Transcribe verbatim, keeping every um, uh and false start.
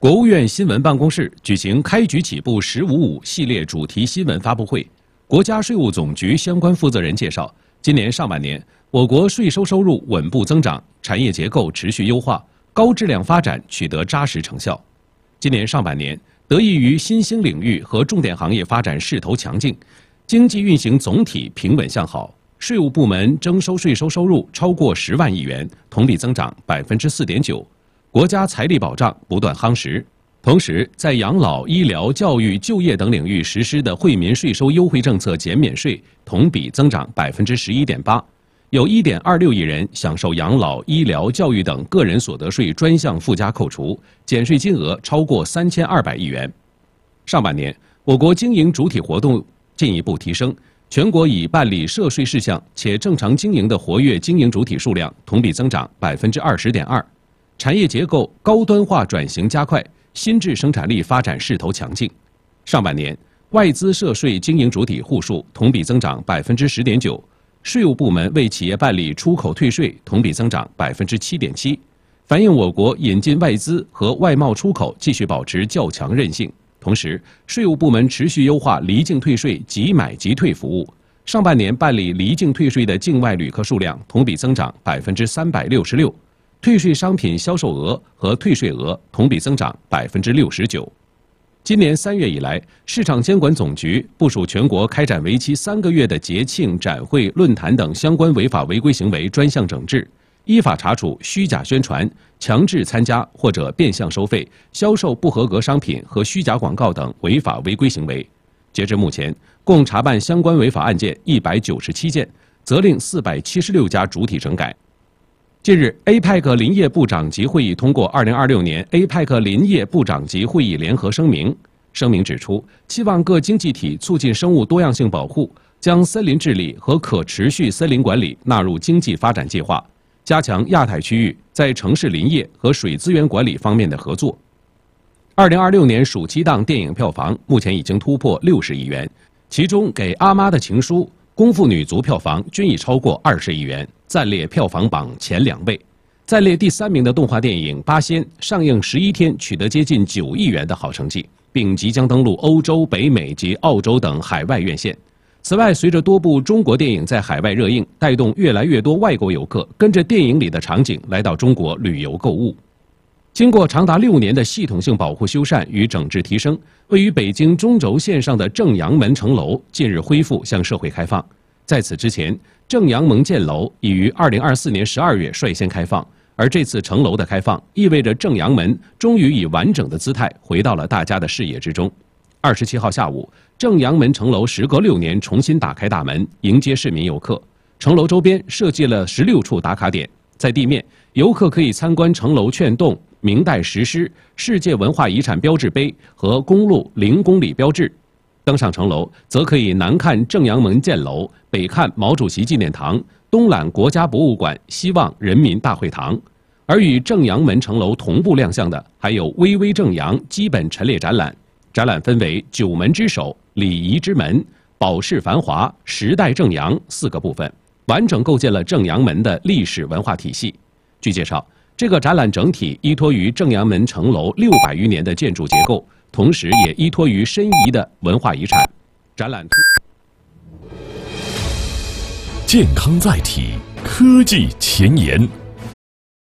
国务院新闻办公室举行开局起步“十五五”系列主题新闻发布会。国家税务总局相关负责人介绍，今年上半年，我国税收收入稳步增长，产业结构持续优化，高质量发展取得扎实成效。今年上半年，得益于新兴领域和重点行业发展势头强劲，经济运行总体平稳向好。税务部门征收税收收入超过十万亿元，同比增长百分之四点九。国家财力保障不断夯实，同时在养老、医疗、教育、就业等领域实施的惠民税收优惠政策减免税同比增长百分之十一点八，有一点二六亿人享受养老、医疗、教育等个人所得税专项附加扣除，减税金额超过三千二百亿元。上半年，我国经营主体活动进一步提升，全国已办理涉税事项且正常经营的活跃经营主体数量同比增长百分之二十点二。产业结构高端化转型加快，新质生产力发展势头强劲。上半年，外资涉税经营主体户数同比增长百分之十点九，税务部门为企业办理出口退税同比增长百分之七点七，反映我国引进外资和外贸出口继续保持较强韧性。同时，税务部门持续优化离境退税即买即退服务。上半年办理离境退税的境外旅客数量同比增长百分之三百六十六。退税商品销售额和退税额同比增长百分之六十九。今年三月以来，市场监管总局部署全国开展为期三个月的节庆、展会、论坛等相关违法违规行为专项整治，依法查处虚假宣传、强制参加或者变相收费、销售不合格商品和虚假广告等违法违规行为。截至目前，共查办相关违法案件一百九十七件，责令四百七十六家主体整改。近日 ，A P E C 林业部长级会议通过二零二六年 A P E C 林业部长级会议联合声明。声明指出，期望各经济体促进生物多样性保护，将森林治理和可持续森林管理纳入经济发展计划，加强亚太区域在城市林业和水资源管理方面的合作。二零二六年暑期档电影票房目前已经突破六十亿元，其中《给阿妈的情书》、《功夫女足》票房均已超过二十亿元，暂列票房榜前两位。暂列第三名的动画电影《八仙》上映十一天取得接近九亿元的好成绩，并即将登陆欧洲、北美及澳洲等海外院线。此外，随着多部中国电影在海外热映，带动越来越多外国游客跟着电影里的场景来到中国旅游购物。经过长达六年的系统性保护修缮与整治提升，位于北京中轴线上的正阳门城楼近日恢复向社会开放。在此之前，正阳门箭楼已于二零二四年十二月率先开放，而这次城楼的开放，意味着正阳门终于以完整的姿态回到了大家的视野之中。二十七号下午，正阳门城楼时隔六年重新打开大门，迎接市民游客。城楼周边设计了十六处打卡点，在地面，游客可以参观城楼券洞、明代石狮、世界文化遗产标志碑和公路零公里标志。登上城楼，则可以南看正阳门箭楼，北看毛主席纪念堂，东览国家博物馆、希望人民大会堂。而与正阳门城楼同步亮相的，还有巍巍正阳基本陈列展览。展览分为九门之首、礼仪之门、保世繁华、时代正阳四个部分，完整构建了正阳门的历史文化体系。据介绍，这个展览整体依托于正阳门城楼六百余年的建筑结构，同时也依托于申遗的文化遗产。展览健康载体，科技前沿。